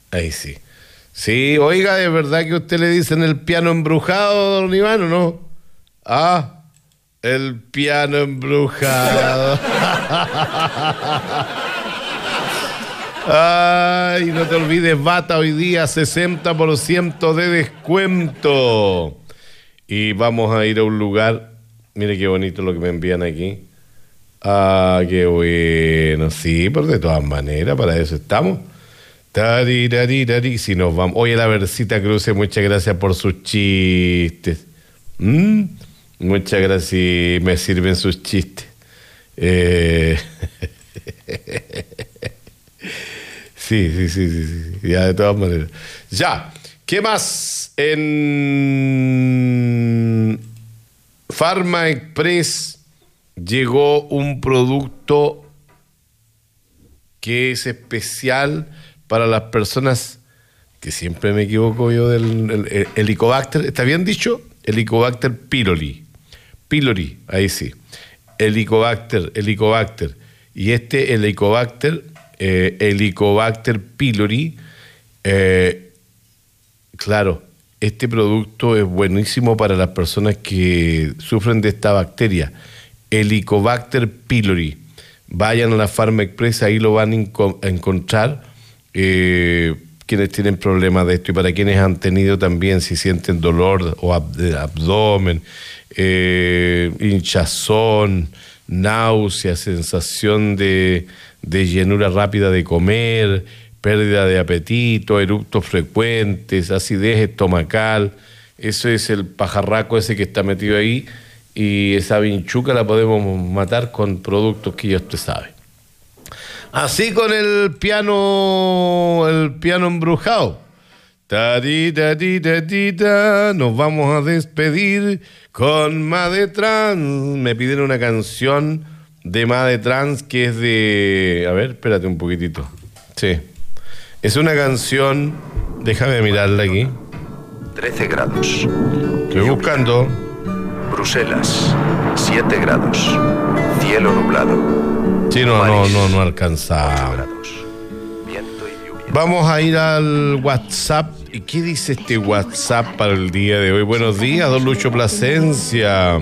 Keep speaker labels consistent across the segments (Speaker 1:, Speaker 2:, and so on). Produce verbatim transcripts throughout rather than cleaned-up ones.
Speaker 1: Ahí sí. Sí, oiga, ¿de verdad que usted le dicen el piano embrujado, don Iván, o no? Ah, el piano embrujado. Ay, no te olvides, Bata hoy día sesenta por ciento de descuento. Y vamos a ir a un lugar, mire qué bonito lo que me envían aquí. Ah, qué bueno, sí, pero de todas maneras, para eso estamos. Tari, tari, tari. Si nos vamos. Oye, la Versita Cruce, muchas gracias por sus chistes. ¿Mm? Muchas gracias, me sirven sus chistes. Eh... sí, sí, sí, sí, sí, ya de todas maneras. Ya, ¿qué más? En Pharma Express llegó un producto que es especial para las personas, que siempre me equivoco yo del el, el Helicobacter, ¿está bien dicho? Helicobacter pylori. Pylori, ahí sí. Helicobacter, Helicobacter. Y este Helicobacter, eh, Helicobacter pylori, eh, claro, este producto es buenísimo para las personas que sufren de esta bacteria. Helicobacter pylori. Vayan a la Pharma Express, ahí lo van a encontrar. Eh, quienes tienen problemas de esto y para quienes han tenido también, si sienten dolor o ab- de abdomen, eh, hinchazón, náusea, sensación de, de llenura rápida de comer, pérdida de apetito, eructos frecuentes, acidez estomacal. Eso es el pajarraco ese que está metido ahí. Y esa vinchuca la podemos matar con productos que ya usted sabe. Así con el piano, el piano embrujado. Tarita, tita, tita, nos vamos a despedir con Madetrans. Me pidieron una canción de Madetrans que es de... A ver, espérate un poquitito. Sí. Es una canción... Déjame mirarla aquí.
Speaker 2: trece grados.
Speaker 1: Estoy buscando...
Speaker 2: Bruselas, siete grados. Cielo nublado.
Speaker 1: Sí, no,
Speaker 2: París,
Speaker 1: no, no, no
Speaker 2: ocho
Speaker 1: alcanzamos.
Speaker 2: grados. Viento y lluvia.
Speaker 1: Vamos a ir al WhatsApp. ¿Y qué dice este WhatsApp para el día de hoy? Buenos días, don Lucho Plasencia.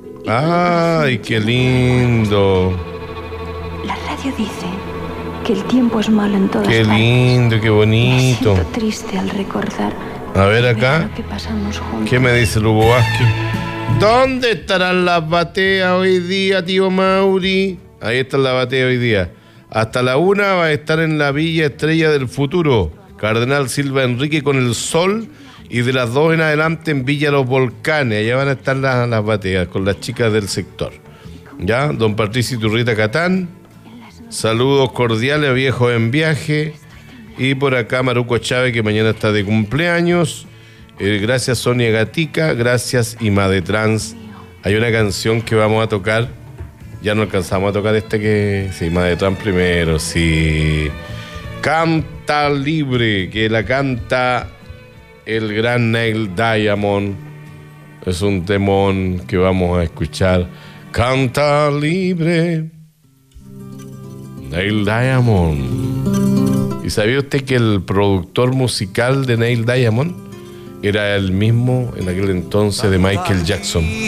Speaker 1: Ay, qué lindo.
Speaker 3: La radio dice que el tiempo es malo en todas
Speaker 1: Qué
Speaker 3: partes.
Speaker 1: lindo, qué bonito.
Speaker 3: Me siento triste al recordar.
Speaker 1: A ver acá.
Speaker 3: lo que pasamos juntos.
Speaker 1: ¿Qué me dice Lugo Vázquez? ¿Dónde estarán las bateas hoy día, tío Mauri? Ahí está la batea hoy día. Hasta la una va a estar en la Villa Estrella del Futuro, Cardenal Silva Enrique con el Sol, y de las dos en adelante en Villa Los Volcanes. Allá van a estar las, las bateas con las chicas del sector. ¿Ya? Don Patricio Iturrita Catán. Saludos cordiales a Viejos en Viaje. Y por acá Maruco Chávez, que mañana está de cumpleaños. Eh, gracias Sonia Gatica, gracias Madetrans. Hay una canción que vamos a tocar. Ya no alcanzamos a tocar este que... Sí, Madetrans primero, sí. Canta Libre, que la canta el gran Neil Diamond. Es un temón que vamos a escuchar. Canta Libre, Neil Diamond. ¿Y sabía usted que el productor musical de Neil Diamond era el mismo en aquel entonces de Michael Jackson?